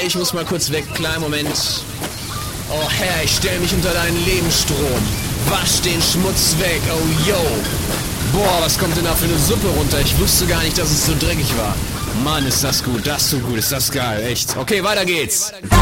Ich muss mal kurz weg, kleinen Moment. Oh Herr, ich stell mich unter deinen Lebensstrom. Wasch den Schmutz weg, oh yo. Boah, was kommt denn da für eine Suppe runter? Ich wusste gar nicht, dass es so dreckig war. Mann, ist das gut, das so gut, ist das geil, echt. Okay, weiter geht's.